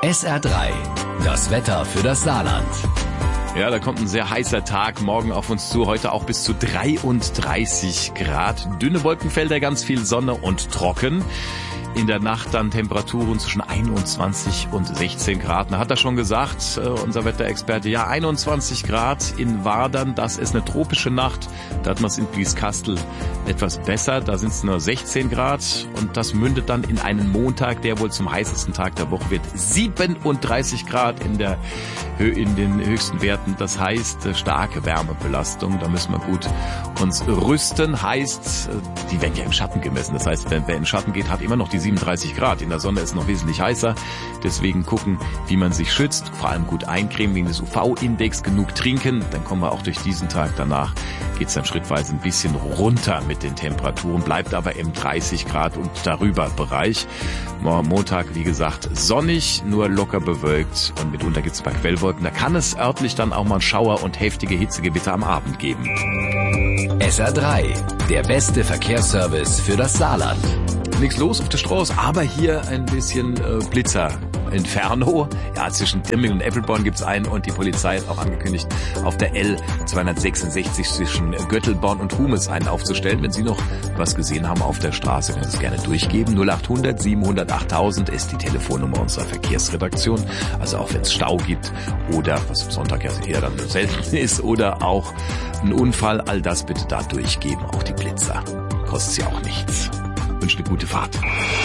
SR3, das Wetter für das Saarland. Ja, da kommt ein sehr heißer Tag morgen auf uns zu. Heute auch bis zu 33 Grad. Dünne Wolkenfelder, ganz viel Sonne und trocken. In der Nacht dann Temperaturen zwischen 21 und 16 Grad. Da hat er schon gesagt, unser Wetterexperte, ja 21 Grad in Wadern, das ist eine tropische Nacht. Da hat man es in Blieskastel etwas besser, da sind es nur 16 Grad und das mündet dann in einen Montag, der wohl zum heißesten Tag der Woche wird. 37 Grad in den höchsten Werten, das heißt starke Wärmebelastung, da müssen wir gut uns rüsten, heißt, die werden ja im Schatten gemessen, das heißt, wer in den Schatten geht, hat immer noch die 37 Grad. In der Sonne ist es noch wesentlich heißer. Deswegen gucken, wie man sich schützt. Vor allem gut eincremen wegen des UV-Index. Genug trinken. Dann kommen wir auch durch diesen Tag. Danach geht es dann schrittweise ein bisschen runter mit den Temperaturen. Bleibt aber im 30 Grad und darüber Bereich. Montag, wie gesagt, sonnig, nur locker bewölkt. Und mitunter gibt es ein paar Quellwolken. Da kann es örtlich dann auch mal Schauer und heftige Hitzegewitter am Abend geben. SR3, der beste Verkehrsservice für das Saarland. Nichts los auf der Straße, aber hier ein bisschen Blitzer-Inferno. Ja, zwischen Dimming und Eppelborn gibt's einen und die Polizei hat auch angekündigt, auf der L266 zwischen Göttelborn und Humes einen aufzustellen. Wenn Sie noch was gesehen haben auf der Straße, können Sie es gerne durchgeben. 0800 700 8000 ist die Telefonnummer unserer Verkehrsredaktion. Also auch wenn es Stau gibt oder, was am Sonntag ja eher dann selten ist, oder auch ein Unfall, all das bitte da durchgeben. Auch die Blitzer. Kostet sie auch nichts. Wünsche eine gute Fahrt.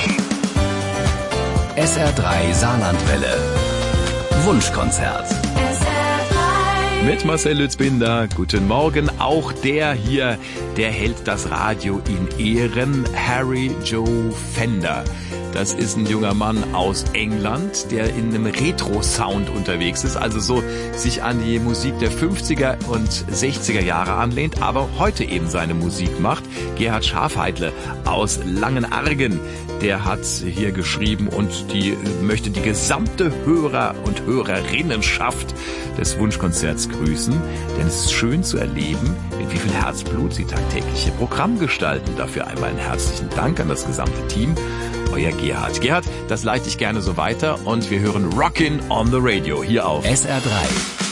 SR3 Saarlandwelle. Wunschkonzert. Mit Marcel Lützbinder. Guten Morgen. Auch der hier, der hält das Radio in Ehren. Harry Joe Fender. Das ist ein junger Mann aus England, der in einem Retro-Sound unterwegs ist, also so sich an die Musik der 50er und 60er Jahre anlehnt, aber heute eben seine Musik macht. Gerhard Schafheidle aus Langenargen, der hat hier geschrieben und die möchte die gesamte Hörer- und Hörerinnenschaft des Wunschkonzerts grüßen, denn es ist schön zu erleben, mit wie viel Herzblut sie tagtäglich ihr Programm gestalten. Dafür einmal einen herzlichen Dank an das gesamte Team. Euer Gerhard. Gerhard, das leite ich gerne so weiter und wir hören Rockin' on the Radio hier auf SR3.